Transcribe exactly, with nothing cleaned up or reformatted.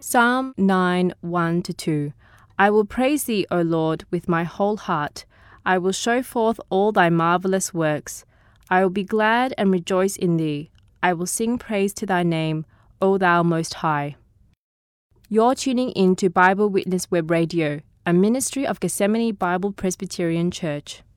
Psalm nine, one to two. I will praise thee, O Lord, with my whole heart. I will show forth all thy marvelous works. I will be glad and rejoice in thee. I will sing praise to thy name, O thou Most High. You're tuning in to Bible Witness Web Radio, a ministry of Gethsemane Bible Presbyterian Church.